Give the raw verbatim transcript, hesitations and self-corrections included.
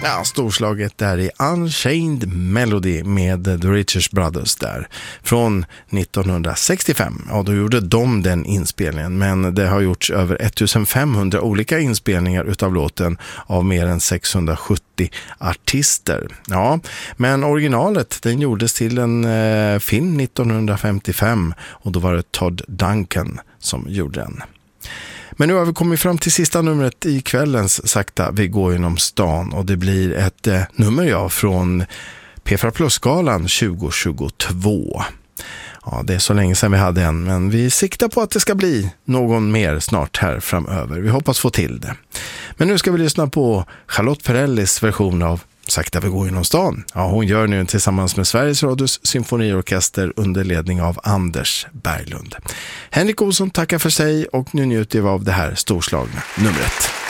Ja, storslaget där i Unchained Melody med The Richards Brothers där från nittonhundrasextiofem. Ja, då gjorde de den inspelningen, men det har gjorts över ettusenfemhundra olika inspelningar utav låten av mer än sexhundrasjuttio artister. Ja, men originalet den gjordes till en eh, film nittonhundrafemtiofem och då var det Todd Duncan som gjorde den. Men nu har vi kommit fram till sista numret i kvällens Sakta vi går genom stan och det blir ett eh, nummer ja, från P fyra Plus-galan tjugohundratjugotvå. Ja, det är så länge sedan vi hade en, men vi siktar på att det ska bli någon mer snart här framöver. Vi hoppas få till det. Men nu ska vi lyssna på Charlotte Perrellis version av Sakta vi går genom stan. Ja, hon gör nu tillsammans med Sveriges Radios symfoniorkester under ledning av Anders Berglund. Henrik Olsson tackar för sig och nu njuter vi av det här storslagna numret.